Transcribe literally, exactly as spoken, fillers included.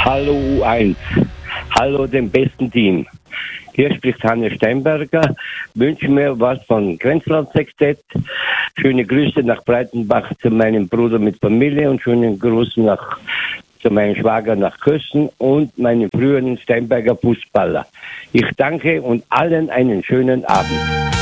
Hallo U eins. Hallo dem besten Team. Hier spricht Hannes Steinberger. Wünsche mir was von Grenzland Sextett. Schöne Grüße nach Breitenbach zu meinem Bruder mit Familie und schönen Gruß nach, zu meinem Schwager nach Kössen und meinen früheren Steinberger Fußballer. Ich danke und allen einen schönen Abend.